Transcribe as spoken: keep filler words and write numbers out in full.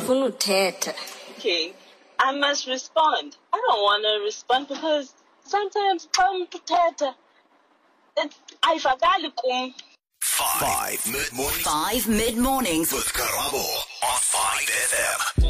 ngifuna uthetha. Okay, I must respond. I don't want to respond because sometimes come to uthetha, ayivakali kum. Five mid mornings. Five mid mornings with Karabo on five F M.